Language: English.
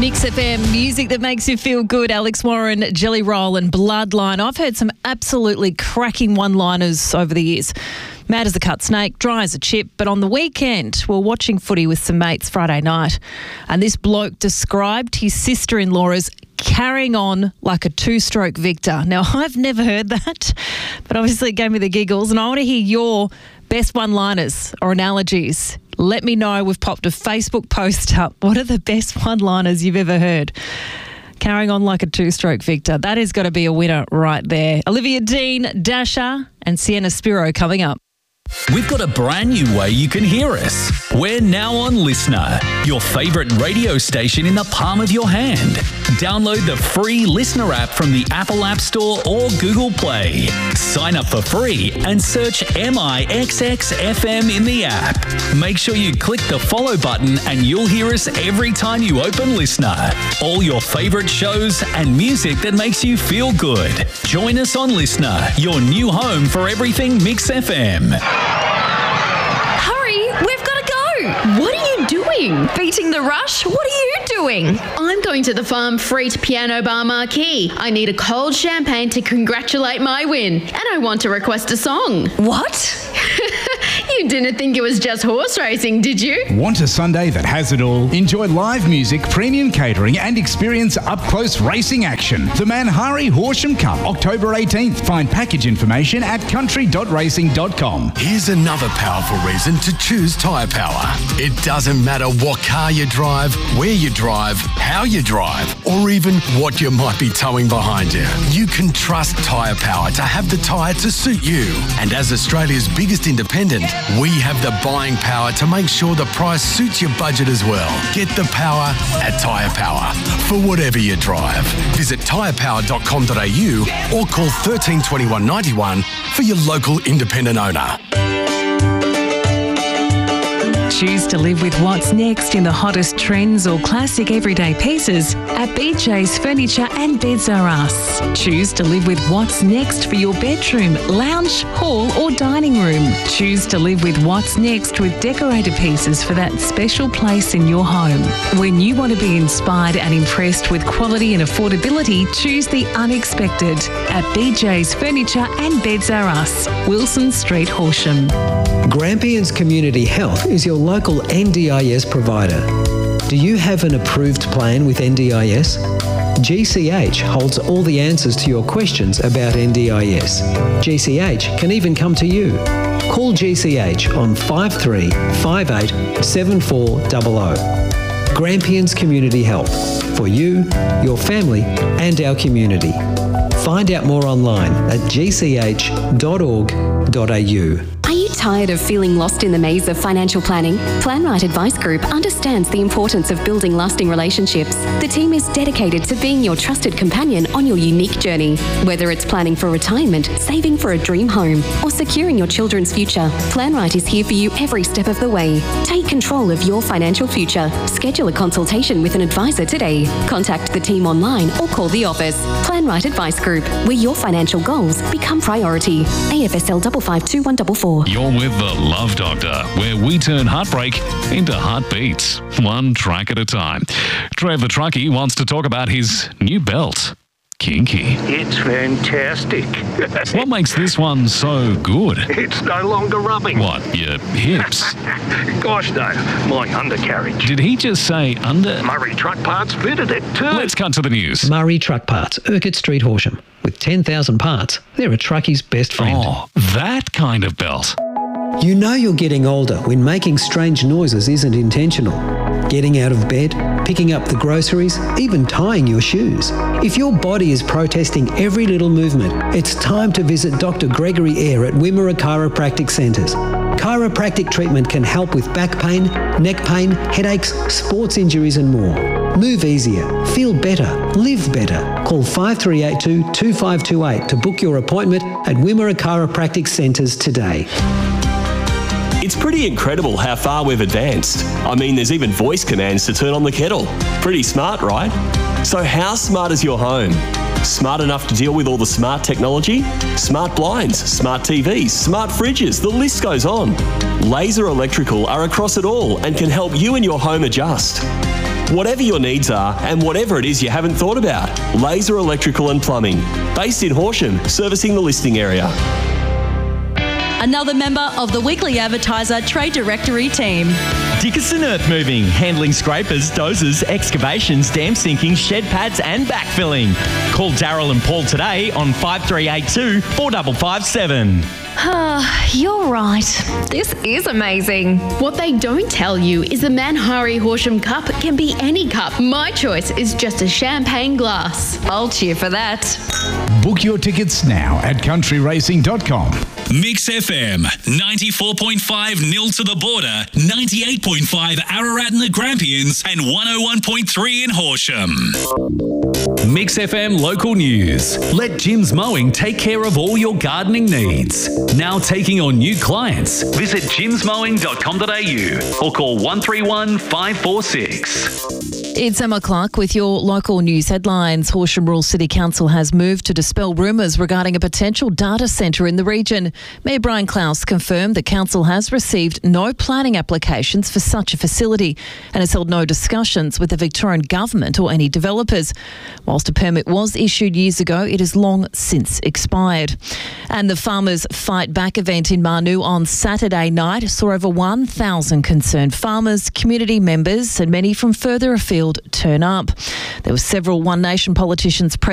Mix FM, music that makes you feel good. Alex Warren, Jelly Roll and Bloodline. I've heard some absolutely cracking one-liners over the years. Mad as a cut snake, dry as a chip. But on the weekend, we're watching footy with some mates Friday night, and this bloke described his sister-in-law as carrying on like a two-stroke Victor. Now, I've never heard that, but obviously it gave me the giggles, and I want to hear your best one-liners or analogies. Let me know. We've popped a Facebook post up. What are the best one-liners you've ever heard? Carrying on like a two-stroke Victor. That has got to be a winner right there. Olivia Dean, Dasha and Sienna Spiro coming up. We've got a brand new way you can hear us. We're now on Listener, your favourite radio station in the palm of your hand. Download the free Listener app from the Apple App Store or Google Play. Sign up for free and search MIXXFM in the app. Make sure you click the follow button and you'll hear us every time you open Listener. All your favourite shows and music that makes you feel good. Join us on Listener, your new home for everything Mix FM. Hurry, we've got to go. What are you doing? Beating the rush? What are you doing? I'm going to the Farm Freet Piano Bar Marquee. I need a cold champagne to congratulate my win. And I want to request a song. What? You didn't think it was just horse racing, did you? Want a Sunday that has it all? Enjoy live music, premium catering and experience up-close racing action. The Manhari Horsham Cup, October 18th. Find package information at country.racing.com. Here's another powerful reason to choose Tyre Power. It doesn't matter what car you drive, where you drive, how you drive, or even what you might be towing behind you. You can trust Tyre Power to have the tyre to suit you. And as Australia's biggest independent, we have the buying power to make sure the price suits your budget as well. Get the power at Tyre Power for whatever you drive. Visit tyrepower.com.au or call 13 21 91 for your local independent owner. Choose to live with what's next in the hottest trends or classic everyday pieces at BJ's Furniture and Beds R Us. Choose to live with what's next for your bedroom, lounge, hall or dining room. Choose to live with what's next with decorated pieces for that special place in your home. When you want to be inspired and impressed with quality and affordability, choose the unexpected at BJ's Furniture and Beds R Us, Wilson Street, Horsham. Grampians Community Health is your local NDIS provider. Do you have an approved plan with NDIS? GCH holds all the answers to your questions about NDIS. GCH can even come to you. Call GCH on 5358 7400. Grampians Community Health. For you, your family and our community. Find out more online at gch.org.au. Are you tired of feeling lost in the maze of financial planning? PlanRight Advice Group understands the importance of building lasting relationships. The team is dedicated to being your trusted companion on your unique journey. Whether it's planning for retirement, saving for a dream home, or securing your children's future, PlanRight is here for you every step of the way. Take control of your financial future. Schedule a consultation with an advisor today. Contact the team online or call the office. PlanRight Advice Group, where your financial goals become priority. AFSL 552144. You're with the Love Doctor, where we turn heartbreak into heartbeats, one track at a time. Trev the Truckie wants to talk about his new belt. Kinky. It's fantastic. What makes this one so good? It's no longer rubbing. What, your hips? Gosh, no. My undercarriage. Did he just say under? Murray Truck Parts fitted it too. Let's cut to the news. Murray Truck Parts, Urquhart Street, Horsham. With 10,000 parts, they're a truckie's best friend. Oh, that kind of belt. You know you're getting older when making strange noises isn't intentional. Getting out of bed, picking up the groceries, even tying your shoes. If your body is protesting every little movement, it's time to visit Dr. Gregory Eyre at Wimmera Chiropractic Centres. Chiropractic treatment can help with back pain, neck pain, headaches, sports injuries and more. Move easier, feel better, live better. Call 5382 2528 to book your appointment at Wimmera Chiropractic Centres today. It's pretty incredible how far we've advanced. I mean, there's even voice commands to turn on the kettle. Pretty smart, right? So how smart is your home? Smart enough to deal with all the smart technology? Smart blinds, smart TVs, smart fridges, the list goes on. Laser Electrical are across it all and can help you and your home adjust. Whatever your needs are and whatever it is you haven't thought about, Laser Electrical and Plumbing. Based in Horsham, servicing the listing area. Another member of the Weekly Advertiser Trade Directory team. Dickerson Earth Moving, handling scrapers, dozers, excavations, dam sinking, shed pads and backfilling. Call Daryl and Paul today on 5382 4557. You're right. This is amazing. What they don't tell you is the Manhari Horsham Cup can be any cup. My choice is just a champagne glass. I'll cheer for that. Book your tickets now at countryracing.com. Mix FM 94.5 Nil to the Border, 98.5 Ararat and the Grampians, and 101.3 in Horsham. Mix FM local news. Let Jim's Mowing take care of all your gardening needs. Now taking on new clients. Visit jimsmowing.com.au or call 131 546. It's Emma Clark with your local news headlines. Horsham Rural City Council has moved to dispel rumours regarding a potential data centre in the region. Mayor Brian Klaus confirmed the council has received no planning applications for such a facility and has held no discussions with the Victorian government or any developers. Whilst a permit was issued years ago, it has long since expired. And the Farmers Fight Back event in Marnoo on Saturday night saw over 1,000 concerned farmers, community members and many from further afield turn up. There were several One Nation politicians present